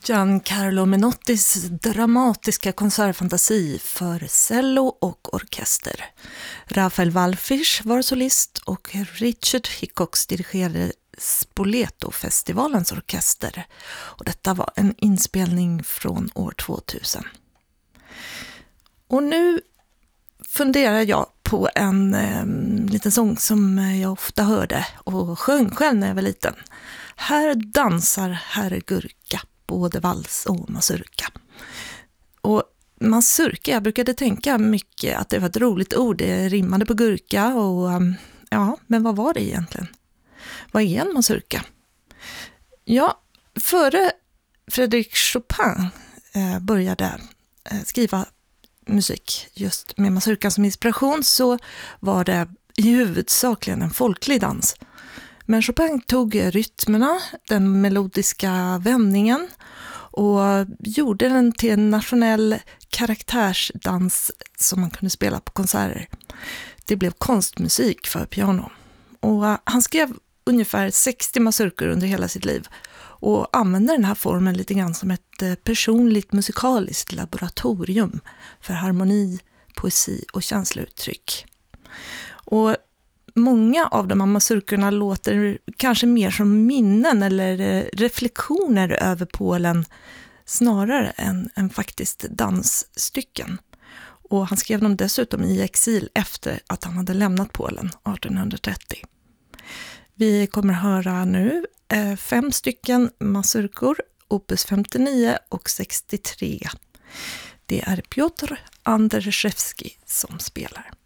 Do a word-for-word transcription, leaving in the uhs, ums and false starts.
Giancarlo Menottis dramatiska konsertfantasi för cello och orkester. Rafael Wallfisch var solist och Richard Hickox dirigerade Spoleto-festivalens orkester. Och detta var en inspelning från år tvåtusen. Och nu funderar jag på en eh, liten sång som jag ofta hörde och sjöng själv när jag var liten. Här dansar herr Gurka, både vals och mazurka. Och mazurka, jag brukade tänka mycket att det var ett roligt ord. Det rimmade på gurka och ja, men vad var det egentligen? Vad är en mazurka? Ja, före Frédéric Chopin eh, började eh, skriva musik just med mazurkan som inspiration så var det i huvudsakligen en folklig dans. Men Chopin tog rytmerna, den melodiska vändningen och gjorde den till en nationell karaktärsdans som man kunde spela på konserter. Det blev konstmusik för piano. Och han skrev ungefär sextio mazurkor under hela sitt liv och använde den här formen lite grann som ett personligt musikaliskt laboratorium för harmoni, poesi och känslouttryck. Och många av de här mazurkorna låter kanske mer som minnen eller reflektioner över Polen snarare än, än faktiskt dansstycken. Och han skrev dem dessutom i exil efter att han hade lämnat Polen artonhundratrettio. Vi kommer höra nu eh, fem stycken mazurkor, opus femtionio och sextiotre. Det är Piotr Andrzejewski som spelar.